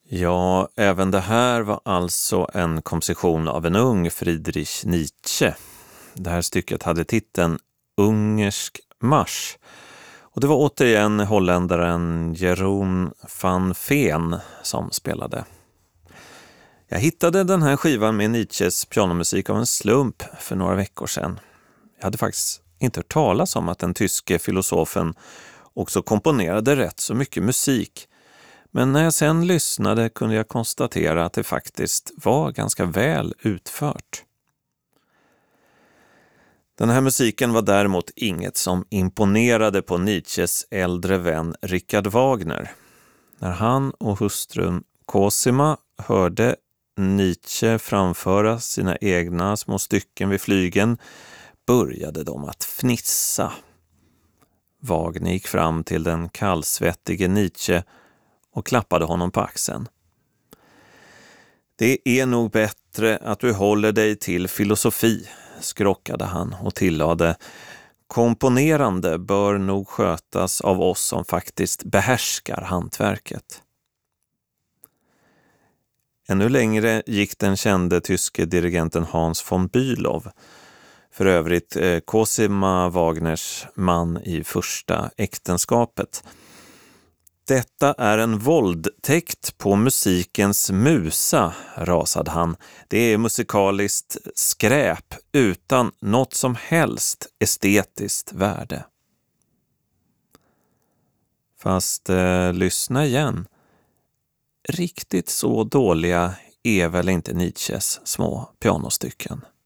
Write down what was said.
Ja, även det här var alltså en komposition av en ung Friedrich Nietzsche. Det här stycket hade titeln Ungersk marsch. Och det var återigen holländaren Jeroen van Veen som spelade. Jag hittade den här skivan med Nietzsches pianomusik av en slump för några veckor sedan. Jag hade faktiskt inte hört talas om att den tyske filosofen också komponerade rätt så mycket musik. Men när jag sen lyssnade kunde jag konstatera att det faktiskt var ganska väl utfört. Den här musiken var däremot inget som imponerade på Nietzsches äldre vän Richard Wagner. När han och hustrun Cosima hörde Nietzsche framföra sina egna små stycken vid flygen började de att fnissa. Wagner gick fram till den kallsvettige Nietzsche och klappade honom på axeln. Det är nog bättre att du håller dig till filosofi, skrockade han och tillade. Komponerande bör nog skötas av oss som faktiskt behärskar hantverket. Ännu längre gick den kände tyske dirigenten Hans von Bülow, för övrigt Cosima Wagners man i första äktenskapet. Detta är en våldtäkt på musikens musa, rasade han. Det är musikaliskt skräp utan något som helst estetiskt värde. Fast lyssna igen. Riktigt så dåliga är väl inte Nietzsches små pianostycken.